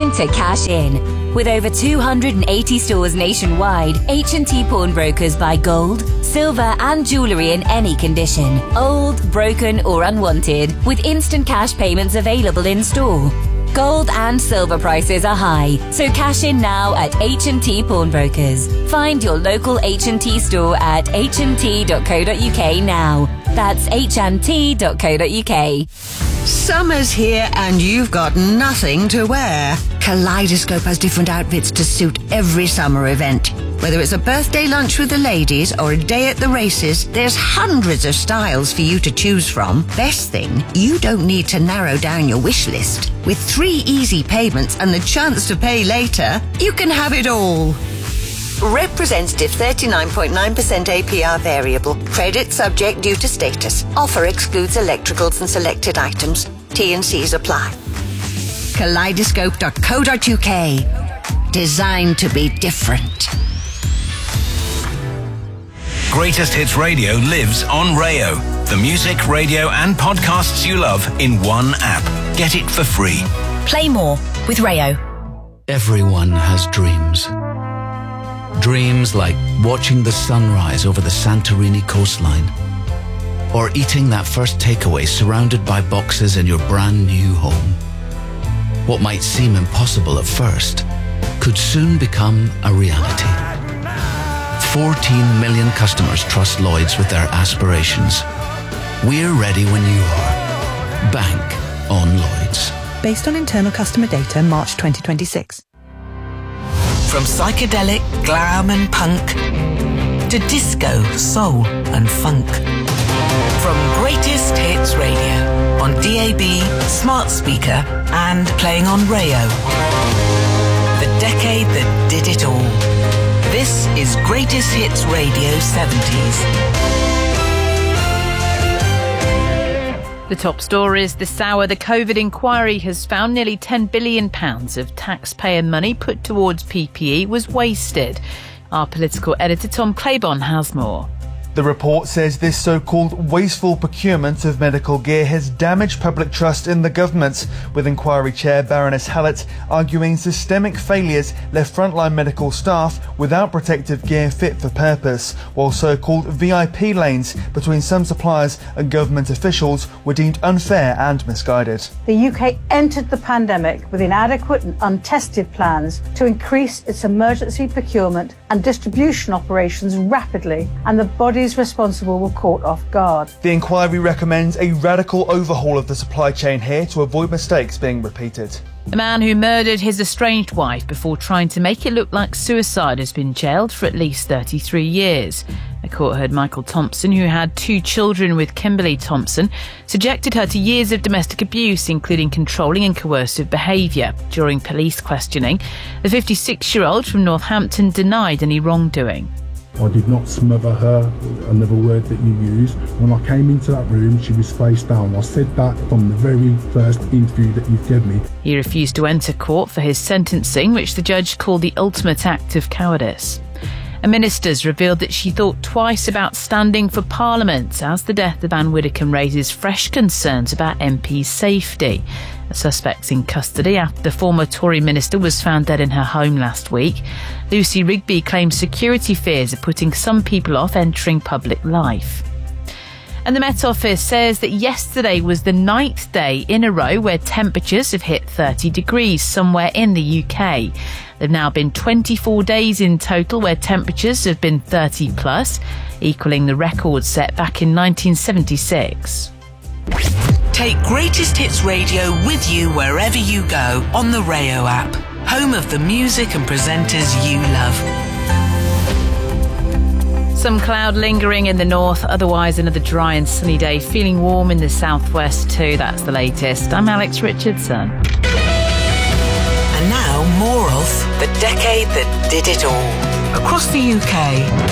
time to cash in. With over 280 stores nationwide, H&T Pawnbrokers buy gold, silver and jewellery in any condition, old, broken or unwanted, with instant cash payments available in store. Gold and silver prices are high, so cash in now at H&T Pawnbrokers. Find your local H&T store at hnt.co.uk now. That's hnt.co.uk. Summer's here and you've got nothing to wear. Kaleidoscope has different outfits to suit every summer event. Whether it's a birthday lunch with the ladies or a day at the races, there's hundreds of styles for you to choose from. Best thing, you don't need to narrow down your wish list. With 3 easy payments and the chance to pay later, you can have it all. Representative 39.9% APR variable. Credit subject due to status. Offer excludes electricals and selected items. T&Cs apply. Kaleidoscope.co.uk. Designed to be different. Greatest Hits Radio lives on Rayo. The music, radio and podcasts you love in one app. Get it for free. Play more with Rayo. Everyone has dreams. Dreams like watching the sunrise over the Santorini coastline, or eating that first takeaway surrounded by boxes in your brand new home. What might seem impossible at first could soon become a reality. 14 million customers trust Lloyds with their aspirations. We're ready when you are. Bank on Lloyds. Based on internal customer data, March 2026. From psychedelic, glam and punk to disco, soul and funk. From Greatest Hits Radio on DAB, smart speaker and playing on Rayo. The decade that did it all. This is Greatest Hits Radio 70s. The top stories this hour. The COVID inquiry has found nearly £10 billion of taxpayer money put towards PPE was wasted. Our political editor Tom Claiborne has more. The report says this so-called wasteful procurement of medical gear has damaged public trust in the government, with inquiry chair Baroness Hallett arguing systemic failures left frontline medical staff without protective gear fit for purpose, while so-called VIP lanes between some suppliers and government officials were deemed unfair and misguided. The UK entered the pandemic with inadequate and untested plans to increase its emergency procurement and distribution operations rapidly, and the bodies responsible were caught off guard. The inquiry recommends a radical overhaul of the supply chain here to avoid mistakes being repeated. A man who murdered his estranged wife before trying to make it look like suicide has been jailed for at least 33 years. A court heard Michael Thompson, who had 2 children with Kimberly Thompson, subjected her to years of domestic abuse, including controlling and coercive behaviour. During police questioning, the 56-year-old from Northampton denied any wrongdoing. I did not smother her, another word that you use. When I came into that room, she was face down. I said that from the very first interview that you've given me. He refused to enter court for his sentencing, which the judge called the ultimate act of cowardice. A minister's revealed that she thought twice about standing for Parliament as the death of Anne Widdecombe raises fresh concerns about MPs' safety. A suspect's in custody after the former Tory minister was found dead in her home last week. Lucy Rigby claims security fears are putting some people off entering public life. And the Met Office says that yesterday was the 9th day in a row where temperatures have hit 30 degrees somewhere in the UK. There have now been 24 days in total where temperatures have been 30 plus, equaling the record set back in 1976. Take Greatest Hits Radio with you wherever you go on the Rayo app, home of the music and presenters you love. Some cloud lingering in the north, otherwise another dry and sunny day, feeling warm in the southwest too. That's the latest. I'm Alex Richardson. And now more of The Decade That Did It All. Across the UK,